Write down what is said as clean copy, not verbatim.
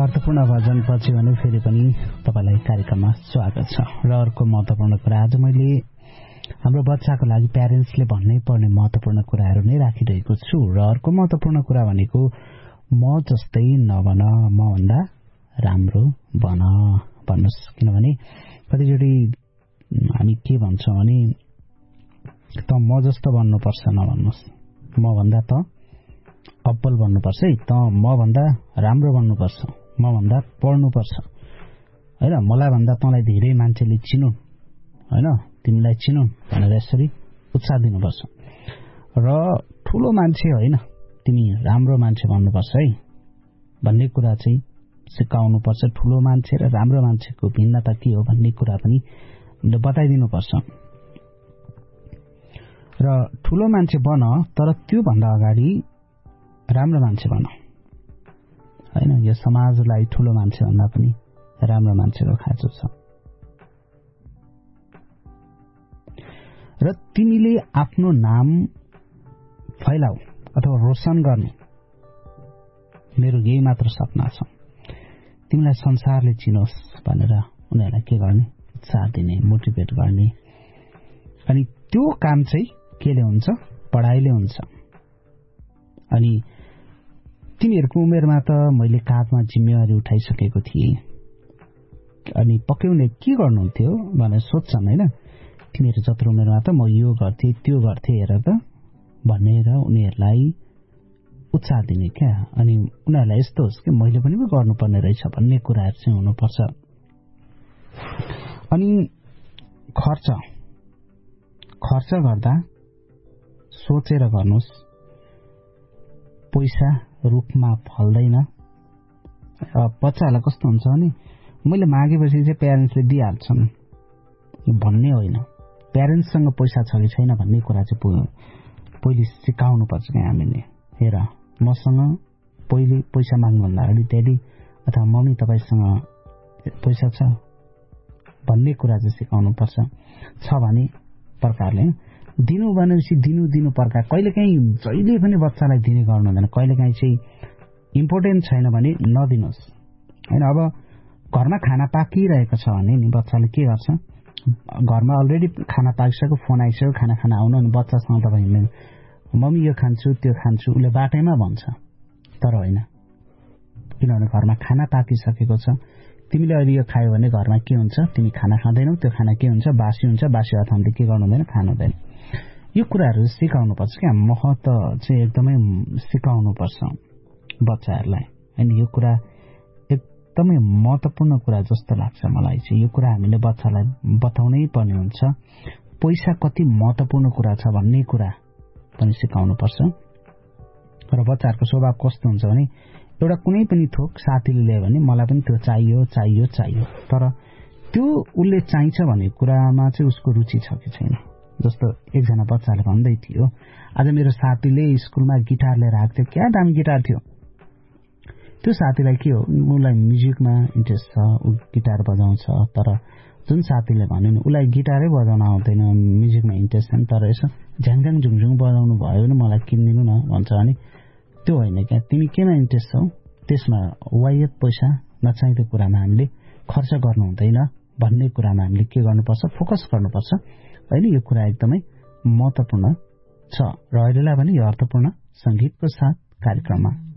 अर्थपूर्ण भजनपछि भने फेरि पनि तपाईलाई कार्यक्रममा स्वागत छ। र अर्को महत्त्वपूर्ण कुरा आज मैले हाम्रो बच्चाको लागि प्यारेन्ट्सले भन्नै पर्ने महत्त्वपूर्ण कुराहरू नै राखिरहेको छु। र अर्को महत्त्वपूर्ण कुरा भनेको म जस्तै नबन, म भन्दा राम्रो बन भन्नुस्। किनभने कतिचोटि हामी के भन्छौँ भने त म जस्तो बन्नुपर्छ नभन्नुस्, म भन्दा त अब्बल बन्नुपर्छ है, त म भन्दा राम्रो बन्नुपर्छ, म भन्दा पढ्नुपर्छ हैन, मलाई भन्दा तँलाई धेरै मान्छेले चिनुन् हैन, तिमीलाई चिनुन् भनेर यसरी उत्साह दिनुपर्छ। र ठूलो मान्छे होइन तिमी राम्रो मान्छे बन्नुपर्छ है भन्ने कुरा चाहिँ सिकाउनुपर्छ। ठूलो मान्छे र राम्रो मान्छेको भिन्नता के हो भन्ने कुरा पनि हामीले बताइदिनुपर्छ। र ठूलो मान्छे बन, तर त्यो भन्दा अगाडि राम्रो मान्छे बन हैन। यो समाजलाई ठूलो मान्छे भन्दा पनि राम्रो मान्छेको खाँचो छ। र तिमीले आफ्नो नाम फैलाऊ अथवा रोशन गर्नु मेरो यही मात्र सपना छ। तिमीलाई संसारले चिनोस् भनेर उनीहरूलाई के गर्ने, उत्साह दिने, मोटिभेट गर्ने। अनि त्यो काम चाहिँ केले हुन्छ, पढाइले हुन्छ। अनि तिमीहरूको उमेरमा त मैले काँधमा जिम्मेवारी उठाइसकेको थिएँ, अनि पक्याउने के गर्नुहुन्थ्यो भनेर सोध्छन् होइन। तिमीहरू जत्रो उमेरमा त म यो गर्थे त्यो गर्थे हेर त भनेर उनीहरूलाई उत्साह दिने क्या। अनि उनीहरूलाई यस्तो होस् कि मैले पनि गर्नुपर्ने रहेछ भन्ने कुराहरू चाहिँ हुनुपर्छ। अनि खर्च गर्दा सोचेर गर्नुहोस्। पैसा रुखमा फल्दैन। बच्चाहरूलाई कस्तो हुन्छ भने मैले मागेपछि चाहिँ प्यारेन्ट्सले दिइहाल्छन् भन्ने होइन, प्यारेन्ट्ससँग पैसा छ कि छैन भन्ने कुरा चाहिँ पहिले सिकाउनु पर्छ क्या हामीले। हेर मसँग पहिले पैसा माग्नुभन्दा अगाडि ड्याडी अथवा मम्मी तपाईँसँग पैसा छ भन्ने कुरा चाहिँ सिकाउनु पर्छ। छ भने प्रकारले दिनु भनेपछि दिनु प्रकार। कहिलेकाहीँ जहिले पनि बच्चालाई दिने गर्नु हुँदैन। कहिलेकाहीँ चाहिँ इम्पोर्टेन्ट छैन भने नदिनुहोस् हैन। अब घरमा खाना पाकिरहेको छ भने नि बच्चाले के गर्छ, घरमा अलरेडी खाना पाकिसक्यो, फोन आइसक्यो, खाना खाना आउनु, अनि बच्चासँग तपाईँ हिँड्नु मम्मी यो खान्छु त्यो खान्छु उसले बाटैमा भन्छ। तर होइन, किनभने घरमा खाना पाकिसकेको छ। तिमीले अहिले यो खायो भने घरमा के हुन्छ, तिमी खाना खाँदैनौ, त्यो खाना के हुन्छ, बासी हुन्छ, बासी अथवा के गर्नु हुँदैन, खानु हुँदैन। यो कुराहरू सिकाउनु पर्छ क्या। महत्त्व चाहिँ एकदमै सिकाउनु पर्छ बच्चाहरूलाई हैन। यो कुरा एकदमै महत्त्वपूर्ण कुरा जस्तो लाग्छ मलाई चाहिँ। यो कुरा हामीले बच्चालाई बताउनै पर्ने हुन्छ। पैसा कति महत्त्वपूर्ण कुरा छ भन्ने कुरा पनि सिकाउनु पर्छ। र बच्चाहरूको स्वभाव कस्तो हुन्छ भने एउटा कुनै पनि थोक साथीले ल्यायो भने मलाई पनि त्यो चाहियो। तर त्यो उसले चाहिन्छ भन्ने कुरामा चाहिँ उसको रुचि छ कि छैन। जस्तो एकजना बच्चाले भन्दै थियो, आज मेरो साथीले स्कुलमा गिटार लिएर आएको थियो, क्या दामी गिटार थियो। त्यो साथीलाई के हो, उसलाई म्युजिकमा इन्ट्रेस्ट छ, ऊ गिटार बजाउँछ। तर जुन साथीले भन्यो नि उसलाई गिटारै बजाउन आउँदैन, म्युजिकमा इन्ट्रेस्ट छैन, तर यसो झ्याङझ्याङ झुङझुङ बजाउनु भयो भने मलाई किनिदिनु न भन्छ भने त्यो होइन क्या। तिमी केमा इन्ट्रेस्ट छौ त्यसमा वायत पैसा नचाहिँदो कुरामा हामीले खर्च गर्नु हुँदैन भन्ने कुरामा हामीले के गर्नुपर्छ, फोकस गर्नुपर्छ होइन। यो कुरा एकदमै महत्त्वपूर्ण छ। र अहिलेलाई भने यो अर्थपूर्ण संगीतको साथ कार्यक्रममा